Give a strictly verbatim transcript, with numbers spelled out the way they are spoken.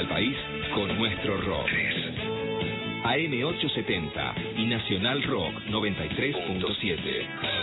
al país con nuestro rock. A M ochocientos setenta y Nacional Rock noventa y tres punto siete.